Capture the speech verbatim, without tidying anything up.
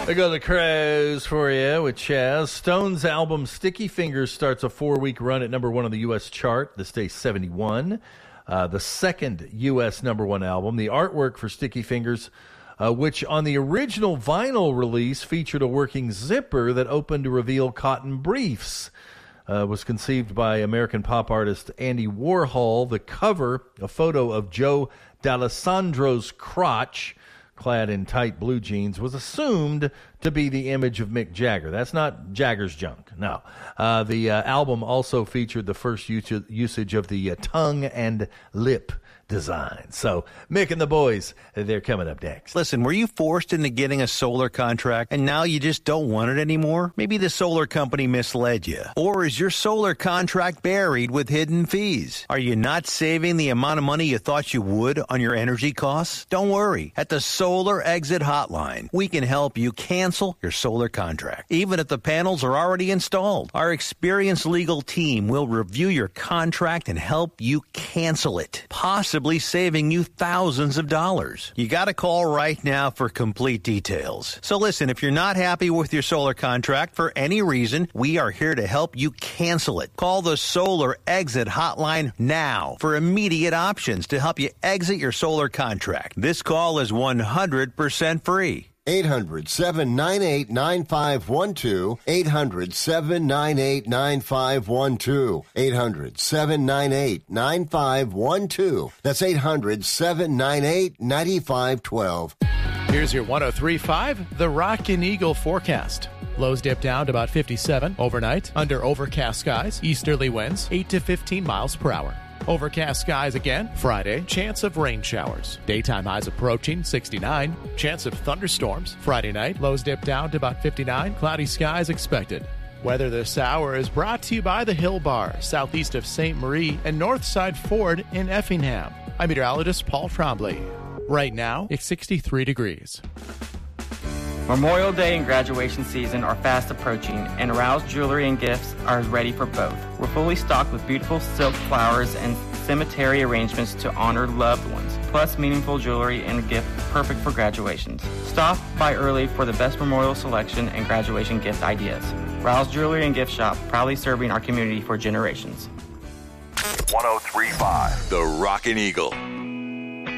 I got the Crows for you with Chaz. Stone's album Sticky Fingers starts a four-week run at number one on the U S chart. This day seventy-one. Uh, the second U S number one album. The artwork for Sticky Fingers, uh, which on the original vinyl release featured a working zipper that opened to reveal cotton briefs, uh, was conceived by American pop artist Andy Warhol. The cover, a photo of Joe D'Alessandro's crotch, clad in tight blue jeans, was assumed to be the image of Mick Jagger. That's not Jagger's junk, no. Uh, the uh, album also featured the first us- usage of the uh, tongue and lip design. So, Mick and the boys, they're coming up next. Listen, were you forced into getting a solar contract and now you just don't want it anymore? Maybe the solar company misled you. Or is your solar contract buried with hidden fees? Are you not saving the amount of money you thought you would on your energy costs? Don't worry. At the Solar Exit Hotline, we can help you cancel your solar contract, even if the panels are already installed. Our experienced legal team will review your contract and help you cancel it, possibly saving you thousands of dollars. You got to call right now for complete details. So listen, if you're not happy with your solar contract for any reason, we are here to help you cancel it. Call the Solar Exit Hotline now for immediate options to help you exit your solar contract. This call is one hundred percent free. eight hundred, seven nine eight, nine five one two. eight hundred, seven nine eight, nine five one two. eight hundred, seven nine eight, nine five one two. That's eight hundred, seven nine eight, nine five one two. Here's your one oh three point five, the Rockin' Eagle forecast. Lows dip down to about fifty-seven overnight. Under overcast skies, easterly winds eight to fifteen miles per hour. Overcast skies again Friday. Chance of rain showers. Daytime highs approaching sixty-nine. Chance of thunderstorms Friday night. Lows dip down to about fifty-nine. Cloudy skies expected. Weather this hour is brought to you by the Hill Bar, southeast of Saint Marie and Northside Ford in Effingham. I'm meteorologist Paul Trombley. Right now, it's sixty-three degrees. Memorial Day and graduation season are fast approaching, and Rouse Jewelry and Gifts are ready for both. We're fully stocked with beautiful silk flowers and cemetery arrangements to honor loved ones, plus meaningful jewelry and a gift perfect for graduations. Stop by early for the best memorial selection and graduation gift ideas. Rouse Jewelry and Gift Shop, proudly serving our community for generations. one oh three point five, the Rockin' Eagle.